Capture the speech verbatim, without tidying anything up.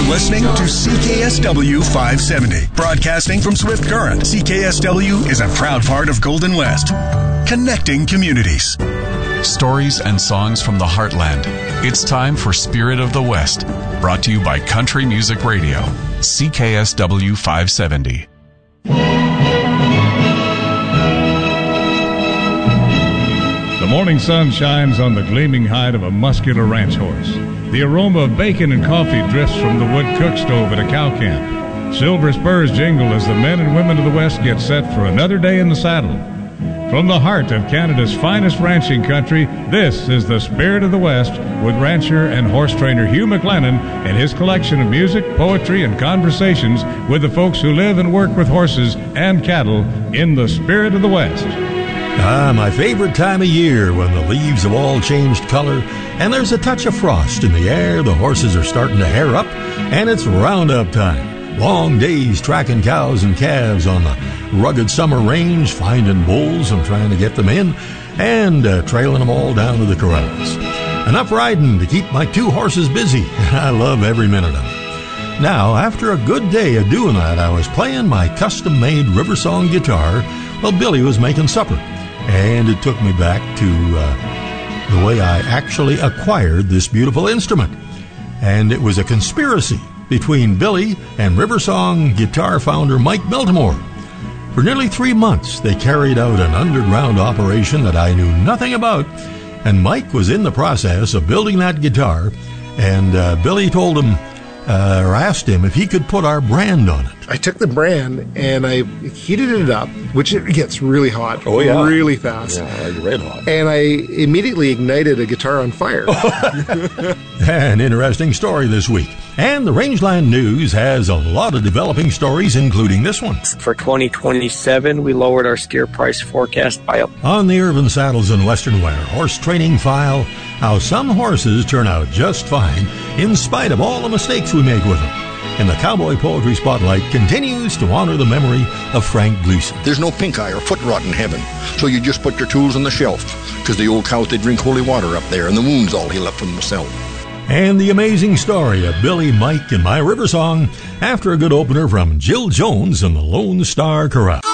listening to C K S W five seventy. Broadcasting from Swift Current, C K S W is a proud part of Golden West. Connecting communities. Stories and songs from the heartland. It's time for Spirit of the West. Brought to you by Country Music Radio. C K S W five seventy. The morning sun shines on the gleaming hide of a muscular ranch horse. The aroma of bacon and coffee drifts from the wood cook stove at a cow camp. Silver spurs jingle as the men and women of the West get set for another day in the saddle. From the heart of Canada's finest ranching country, this is the Spirit of the West with rancher and horse trainer Hugh McLennan and his collection of music, poetry, and conversations with the folks who live and work with horses and cattle in the Spirit of the West. Ah, my favorite time of year when the leaves have all changed color and there's a touch of frost in the air. The horses are starting to hair up and it's roundup time. Long days tracking cows and calves on the rugged summer range, finding bulls and trying to get them in, and uh, trailing them all down to the corrals. Enough riding to keep my two horses busy. I love every minute of it. Now, after a good day of doing that, I was playing my custom-made Riversong guitar while Billy was making supper. And it took me back to uh, the way I actually acquired this beautiful instrument. And it was a conspiracy between Billy and Riversong guitar founder Mike Biltmore. For nearly three months, they carried out an underground operation that I knew nothing about, and Mike was in the process of building that guitar, and uh, Billy told him, uh, or asked him if he could put our brand on it. I took the brand and I heated it up, which it gets really hot, oh, yeah. really fast. Yeah, like red hot. And I immediately ignited a guitar on fire. An interesting story this week. And the Rangeland News has a lot of developing stories, including this one. For twenty twenty-seven, we lowered our steer price forecast by a... On the Urban Saddles and Western Wear Horse Training File, how some horses turn out just fine in spite of all the mistakes we make with them. And the Cowboy Poetry Spotlight continues to honor the memory of Frank Gleason. There's no pink eye or foot rot in heaven, so you just put your tools on the shelf, because the old cows, they drink holy water up there, and the wound's all he left from himself. And the amazing story of Billy, Mike, and my Riversong after a good opener from Jill Jones and the Lone Star Corral.